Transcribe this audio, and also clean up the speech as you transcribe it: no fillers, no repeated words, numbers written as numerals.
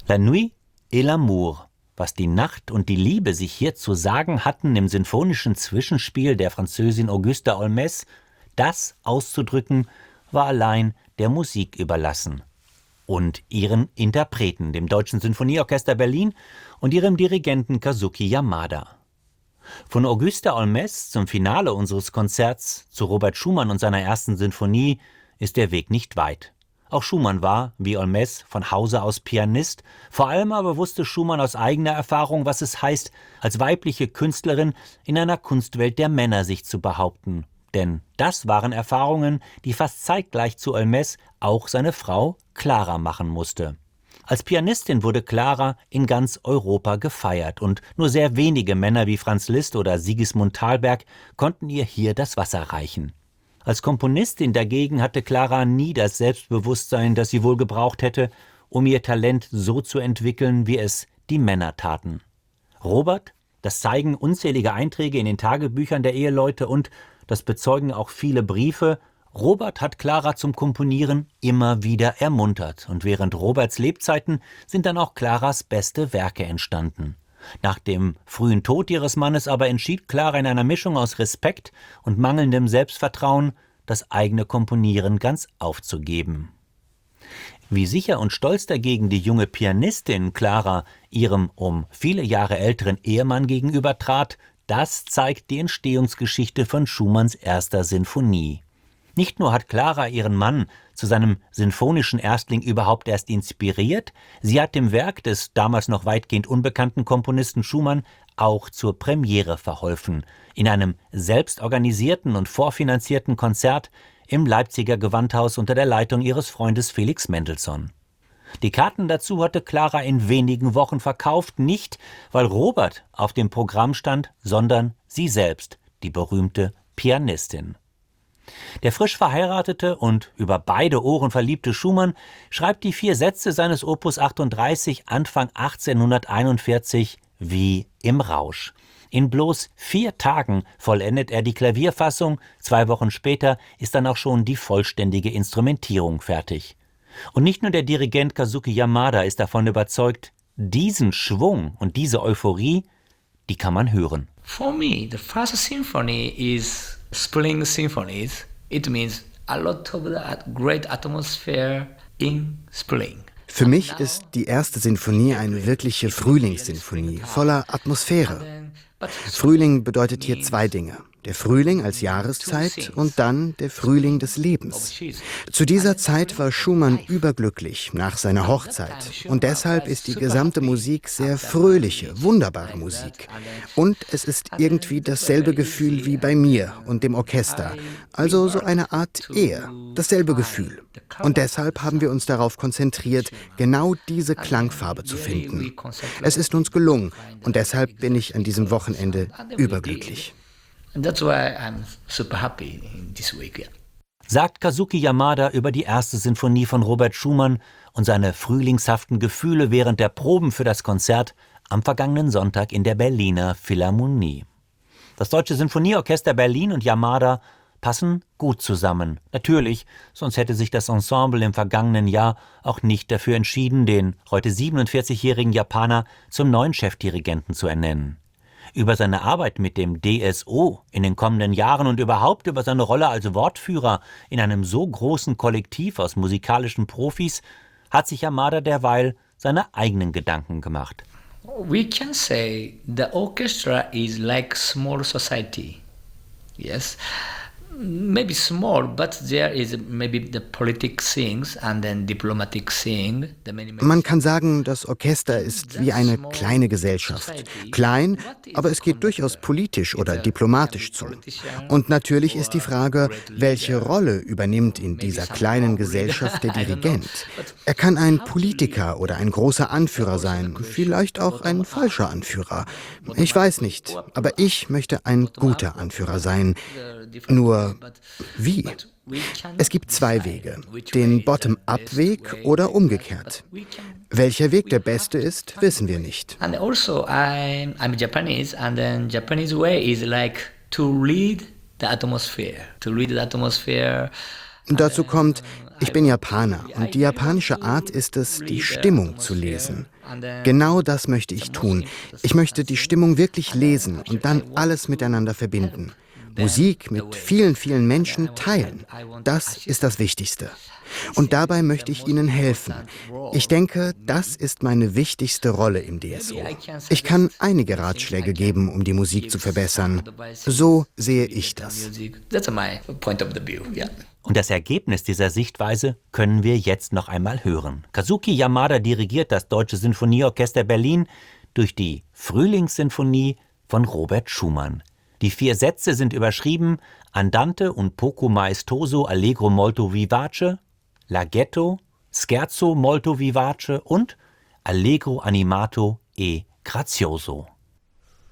La nuit et l'amour, was die Nacht und die Liebe sich hier zu sagen hatten im sinfonischen Zwischenspiel der Französin Auguste Holmès, das auszudrücken, war allein der Musik überlassen. Und ihren Interpreten, dem Deutschen Sinfonieorchester Berlin und ihrem Dirigenten Kazuki Yamada. Von Auguste Holmès zum Finale unseres Konzerts, zu Robert Schumann und seiner ersten Sinfonie, ist der Weg nicht weit. Auch Schumann war, wie Holmès, von Hause aus Pianist, vor allem aber wusste Schumann aus eigener Erfahrung, was es heißt, als weibliche Künstlerin in einer Kunstwelt der Männer sich zu behaupten. Denn das waren Erfahrungen, die fast zeitgleich zu Holmès auch seine Frau Clara machen musste. Als Pianistin wurde Clara in ganz Europa gefeiert und nur sehr wenige Männer wie Franz Liszt oder Sigismund Thalberg konnten ihr hier das Wasser reichen. Als Komponistin dagegen hatte Clara nie das Selbstbewusstsein, das sie wohl gebraucht hätte, um ihr Talent so zu entwickeln, wie es die Männer taten. Robert, das zeigen unzählige Einträge in den Tagebüchern der Eheleute und, das bezeugen auch viele Briefe, Robert hat Clara zum Komponieren immer wieder ermuntert und während Roberts Lebzeiten sind dann auch Claras beste Werke entstanden. Nach dem frühen Tod ihres Mannes aber entschied Clara in einer Mischung aus Respekt und mangelndem Selbstvertrauen, das eigene Komponieren ganz aufzugeben. Wie sicher und stolz dagegen die junge Pianistin Clara ihrem um viele Jahre älteren Ehemann gegenüber trat, das zeigt die Entstehungsgeschichte von Schumanns erster Sinfonie. Nicht nur hat Clara ihren Mann zu seinem sinfonischen Erstling überhaupt erst inspiriert, sie hat dem Werk des damals noch weitgehend unbekannten Komponisten Schumann auch zur Premiere verholfen, in einem selbstorganisierten und vorfinanzierten Konzert im Leipziger Gewandhaus unter der Leitung ihres Freundes Felix Mendelssohn. Die Karten dazu hatte Clara in wenigen Wochen verkauft, nicht weil Robert auf dem Programm stand, sondern sie selbst, die berühmte Pianistin. Der frisch verheiratete und über beide Ohren verliebte Schumann schreibt die 4 Sätze seines Opus 38 Anfang 1841 wie im Rausch. In bloß 4 Tagen vollendet er die Klavierfassung, 2 Wochen später ist dann auch schon die vollständige Instrumentierung fertig. Und nicht nur der Dirigent Kazuki Yamada ist davon überzeugt, diesen Schwung und diese Euphorie, die kann man hören. For me, the first symphony is spring symphonies. It means a lot of great atmosphere in spring. Für mich ist die erste Sinfonie eine wirkliche Frühlingssinfonie, voller Atmosphäre. Frühling bedeutet hier 2 Dinge. Der Frühling als Jahreszeit und dann der Frühling des Lebens. Zu dieser Zeit war Schumann überglücklich nach seiner Hochzeit und deshalb ist die gesamte Musik sehr fröhliche, wunderbare Musik. Und es ist irgendwie dasselbe Gefühl wie bei mir und dem Orchester, also so eine Art Ehe, dasselbe Gefühl. Und deshalb haben wir uns darauf konzentriert, genau diese Klangfarbe zu finden. Es ist uns gelungen und deshalb bin ich an diesem Wochenende überglücklich. And that's why I'm super happy in this week. Yeah. Sagt Kazuki Yamada über die erste Sinfonie von Robert Schumann und seine frühlingshaften Gefühle während der Proben für das Konzert am vergangenen Sonntag in der Berliner Philharmonie. Das Deutsche Sinfonieorchester Berlin und Yamada passen gut zusammen. Natürlich, sonst hätte sich das Ensemble im vergangenen Jahr auch nicht dafür entschieden, den heute 47-jährigen Japaner zum neuen Chefdirigenten zu ernennen. Über seine Arbeit mit dem DSO in den kommenden Jahren und überhaupt über seine Rolle als Wortführer in einem so großen Kollektiv aus musikalischen Profis hat sich Yamada derweil seine eigenen Gedanken gemacht. We can say the orchestra is like small society. Yes. Maybe small, but there is maybe the politic things and then diplomatic thing. Man kann sagen, das Orchester ist wie eine kleine Gesellschaft. Klein, aber es geht durchaus politisch oder diplomatisch zu. Und natürlich ist die Frage, welche Rolle übernimmt in dieser kleinen Gesellschaft der Dirigent? Er kann ein Politiker oder ein großer Anführer sein, vielleicht auch ein falscher Anführer. Ich weiß nicht, aber ich möchte ein guter Anführer sein. Nur wie? Es gibt 2 Wege, den Bottom-up-Weg oder umgekehrt. Welcher Weg der beste ist, wissen wir nicht. And also I'm Japanese and then Japanese way is like to read the atmosphere. Dazu kommt, ich bin Japaner und die japanische Art ist es, die Stimmung zu lesen. Genau das möchte ich tun. Ich möchte die Stimmung wirklich lesen und dann alles miteinander verbinden. Musik mit vielen, vielen Menschen teilen. Das ist das Wichtigste. Und dabei möchte ich Ihnen helfen. Ich denke, das ist meine wichtigste Rolle im DSO. Ich kann einige Ratschläge geben, um die Musik zu verbessern. So sehe ich das. Und das Ergebnis dieser Sichtweise können wir jetzt noch einmal hören. Kazuki Yamada dirigiert das Deutsche Sinfonieorchester Berlin durch die Frühlingssinfonie von Robert Schumann. Die 4 Sätze sind überschrieben: Andante und poco maestoso allegro molto vivace, Larghetto, Scherzo molto vivace und Allegro animato e grazioso.